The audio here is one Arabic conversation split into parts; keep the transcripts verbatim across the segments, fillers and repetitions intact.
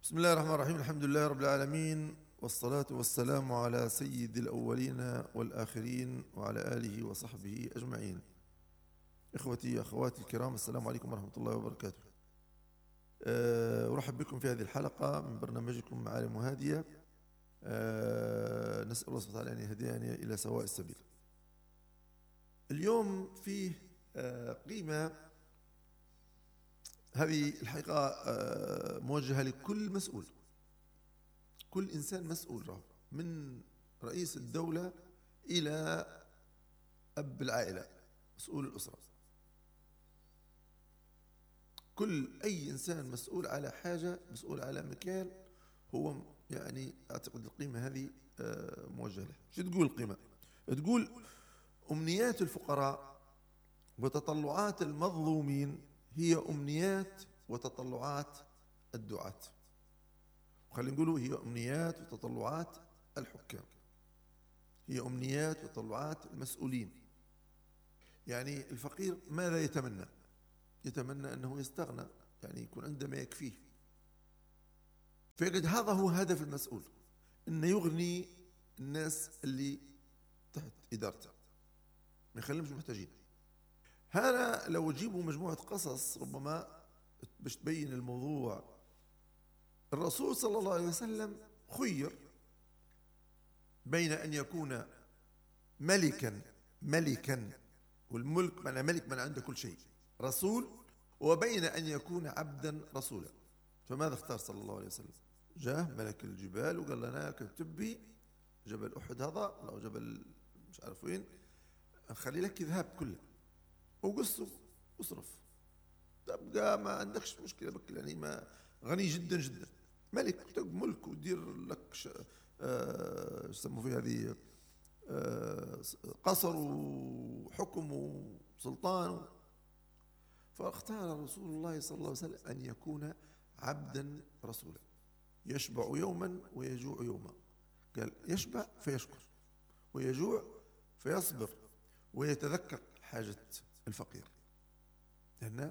بسم الله الرحمن الرحيم. الحمد لله رب العالمين، والصلاة والسلام على سيد الأولين والآخرين وعلى آله وصحبه أجمعين. إخوتي أخواتي الكرام، السلام عليكم ورحمة الله وبركاته. أه أرحب بكم في هذه الحلقة من برنامجكم معالم هادية. أه نسأل الله سبحانه وتعالى أن يهدينا إلى سواء السبيل. اليوم فيه أه قيمة، هذه الحقيقة أه موجهة لكل مسؤول، كل إنسان مسؤول، راه من رئيس الدولة إلى أب العائلة، مسؤول الأسرة. كل أي إنسان مسؤول على حاجة، مسؤول على مكان. هو يعني أعتقد القيمة هذه موجهة له. شو تقول القيمة؟ تقول أمنيات الفقراء وتطلعات المظلومين هي أمنيات وتطلعات الدعاة. خلينا نقولوا هي أمنيات وتطلعات الحكام، هي أمنيات وتطلعات المسؤولين. يعني الفقير ماذا يتمنى؟ يتمنى أنه يستغنى، يعني يكون عنده ما يكفيه. فيجد هذا هو هدف المسؤول، أنه يغني الناس اللي تحت إدارته، ما يخليهمش محتاجين. هذا لو جيبوا مجموعة قصص ربما باش تبين الموضوع. الرسول صلى الله عليه وسلم خير بين أن يكون ملكا ملكا والملك معنى ملك من عنده كل شيء، رسول، وبين أن يكون عبدا رسولا. فماذا اختار صلى الله عليه وسلم؟ جاء ملك الجبال وقال لنا كتب بي جبل أحد هذا أو جبل مش عارف وين، خلي لك ذهب كله وقصه واصرف، تبقى ما عندكش مشكلة بك، يعني ما غني جدا جدا، ملك تبقى ملك ودير لك ش... آه... يسموا فيه هذه آه... قصر وحكم وسلطان. فاختار رسول الله صلى الله عليه وسلم أن يكون عبدا رسولا، يشبع يوما ويجوع يوما. قال يشبع فيشكر، ويجوع فيصبر، ويتذكر حاجة الفقير. لأن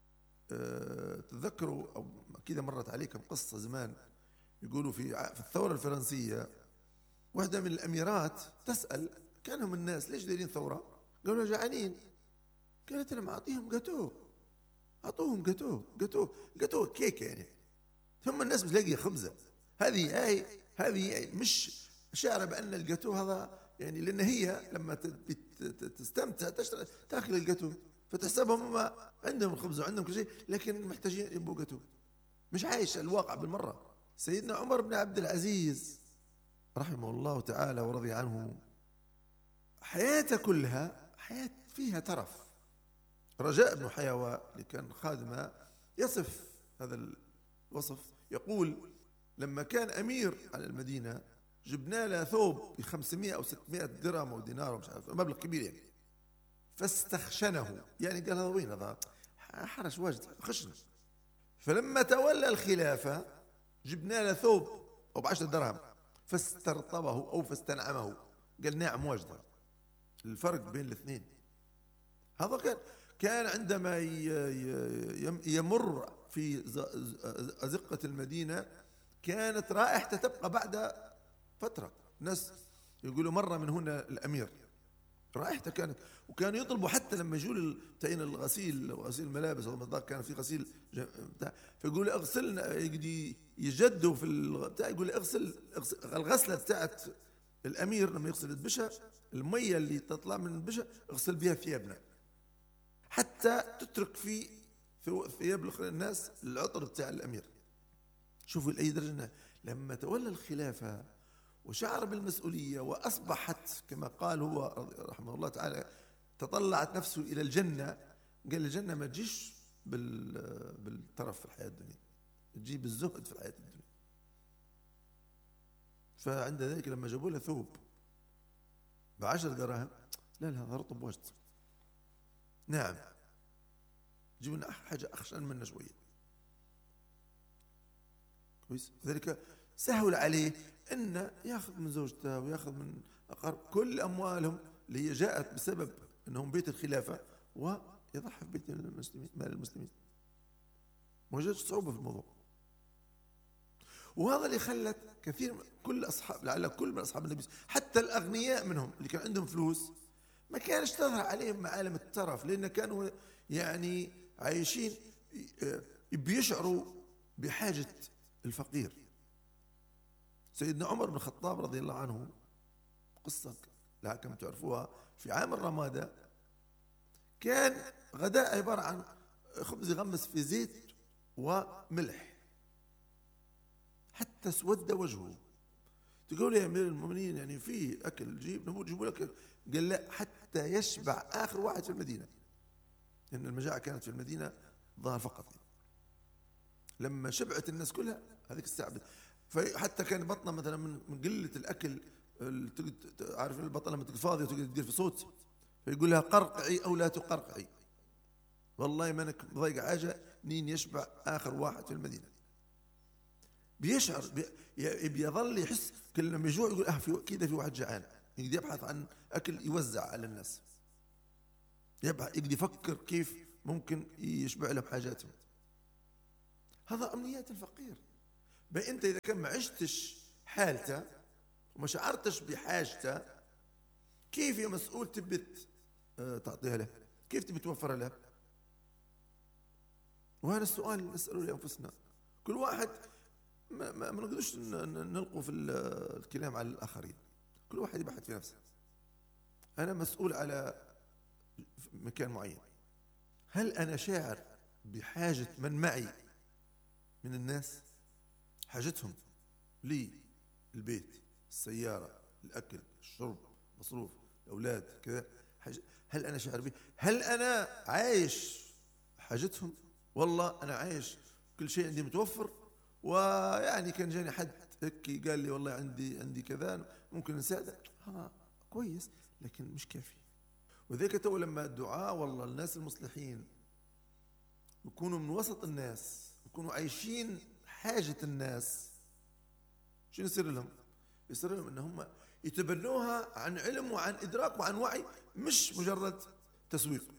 أه تذكروا أو كذا مرت عليكم قصة زمان، يقولوا في في الثورة الفرنسية واحدة من الأميرات تسأل كانهم الناس ليش دايرين ثورة؟ قالوا جعانين. قالت أنا معطيهم جاتوه، أعطوهم جاتوه جاتوه جاتوه كيكة، يعني ثم الناس مش لاقية خبزة. هذه أي هذه مش شعر بأن الجاتوه هذا يعني، لأن هي لما تستمتع تشتغل تأكل الجاتوه فتحسبهم هم عندهم الخبز وعندهم كل شيء، لكن محتاجين يبقوا جاتوه، مش عايش الواقع بالمرة. سيدنا عمر بن عبد العزيز رحمه الله تعالى ورضي عنه، حياته كلها حياة فيها ترف. رجاء بن حيوى اللي كان خادمه يصف هذا الوصف، يقول لما كان أمير على المدينة جبنا له ثوب ب خمسمائة أو ستمائة درهم أو دينار ومش عارف مبلغ كبير يعني، فاستخشنه، يعني قال هذا وين هذا حرش واجد خشن. فلما تولى الخلافة جبنا له ثوب أو بعشرة درهم فاسترطبه أو فاستنعمه، قال نعم واجد. الفرق بين الاثنين هذا كان كان عندما يمر في أزقة المدينة كانت رائحته تبقى بعد فترة. ناس يقولوا مرة من هنا الأمير رائحته كانت، وكانوا يطلبوا حتى لما يجوا تعين الغسيل غسيل الملابس أو كان في غسيل فيقول لي اغسلنا، يجدوا في البتاع يقول لي اغسل الغسلة بتاعت الأمير لما يغسل البشا، المية اللي تطلع من البشا اغسل بها ثيابنا، حتى تترك في ثياب الناس العطر بتاع الأمير. شوفوا لأي درجة لما تولى الخلافة وشعر بالمسؤولية وأصبحت كما قال هو رحمه الله تعالى تطلعت نفسه إلى الجنة. قال الجنة ما تجيش بالترف في الحياة الدنيا، تجي بالزهد في الحياة الدنيا. فعند ذلك لما جابوا له ثوب بعشر دراهم، لا لا هذا رطب واجد، نعم جيبوا لنا حاجة أخشن منا شوية، كويس. ذلك سهل عليه أن يأخذ من زوجته ويأخذ من أقارب كل أموالهم اللي هي جاءت بسبب أنهم بيت الخلافة، ويضحي في بيت المسلمين مال المسلمين. ما وجدش صعوبة في الموضوع. وهذا اللي خلت كثير كل أصحاب لعل كل من أصحاب النبي حتى الأغنياء منهم اللي كان عندهم فلوس ما كانش تظهر عليهم معالم الترف، لأن كانوا يعني عايشين بيشعروا بحاجة الفقير. سيدنا عمر بن الخطاب رضي الله عنه قصة لا كم تعرفوها، في عام الرمادة كان غداء عبارة عن خبز يغمس في زيت وملح حتى اسود وجهه. تقول يا امير المؤمنين يعني في اكل جيب نموت جيبوا لك، قال لا حتى يشبع اخر واحد في المدينه، لان المجاعه كانت في المدينه ظهر فقط. لما شبعت الناس كلها هذيك الساعه، فحتى كان بطنه مثلا من قله الاكل، عارف البطن لما تكون فاضيه تقدر تدير في صوت، فيقول لها قرقعي او لا تقرقعي، والله ما انك ضايقه حاجه منين يشبع اخر واحد في المدينه. بيشعر بي بيظل يحس كل لما يجوع يقول اه في كذا في واحد جعان، يقدر يبحث عن اكل يوزع على الناس، يبحث يقدر يفكر كيف ممكن يشبع لهم حاجاتهم. هذا امنيات الفقير. بقى انت اذا كان ما عشتش حالته وما شعرتش بحاجته، كيف يا مسؤول تبي تعطيها له؟ كيف تبي توفرها له؟ وهذا السؤال اللي نسأله لأنفسنا. كل واحد ما, ما, ما نقدرش نلقوا في الكلام على الآخرين، كل واحد يبحث في نفسه. أنا مسؤول على مكان معين، هل أنا شاعر بحاجة من معي من الناس؟ حاجتهم لي البيت، السيارة، الأكل، الشرب، مصروف، الأولاد كذا، هل أنا شاعر به؟ هل أنا عايش حاجتهم؟ والله أنا عايش كل شيء عندي متوفر، ويعني كان جاني حد هيك قال لي والله عندي عندي كذا ممكن نساعدك، ها كويس لكن مش كافي. وذيك تو لما الدعاء والله الناس المصلحين يكونوا من وسط الناس، يكونوا عايشين حاجة الناس، شو يصير لهم؟ يصير لهم ان هم يتبنوها عن علم وعن ادراك وعن وعي، مش مجرد تسويق.